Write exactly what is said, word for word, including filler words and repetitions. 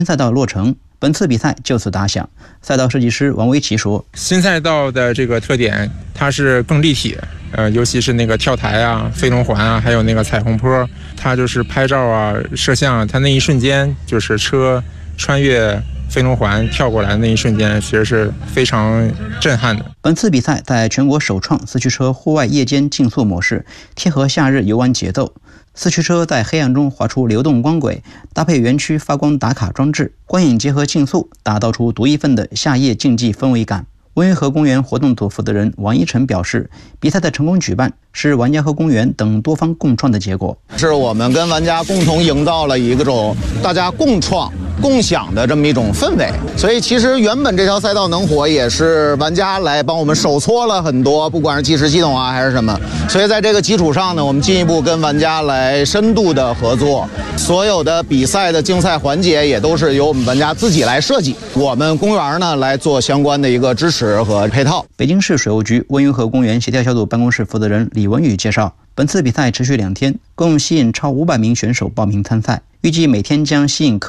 赛道落成，本次比赛就此打响。赛道设计师王维奇说：“ 新赛道的这个特点，它是更立体，呃，尤其是那个跳台啊、飞龙环啊，还有那个彩虹坡，它就是拍照啊、摄像，它那一瞬间就是车穿越飞龙环跳过来的那一瞬间，其实是非常震撼的。” 本次比赛在全国首创四驱车户外夜间竞速模式，贴合夏日游玩节奏。四驱车在黑暗中划出流动光轨，搭配园区发光打卡装置，光影结合竞速，打造出独一份的夏夜竞技氛围感。温榆河公园活动组负责人王一晨表示，比赛的成功举办是玩家和公园等多方共创的结果， 是我们跟玩家共同营造了一个种大家共创共享的这么一种氛围。所以其实原本这条赛道能火，也是玩家来帮我们手搓了很多，不管是计时系统啊还是什么。所以在这个基础上呢，我们进一步跟玩家来深度的合作，所有的比赛的竞赛环节也都是由我们玩家自己来设计，我们公园呢来做相关的一个支持和配套。 北京市水务局温榆河公园协调小组办公室负责人李文宇介绍，本次比赛持续两天，共吸引超五百名选手报名参赛，预计每天将吸引客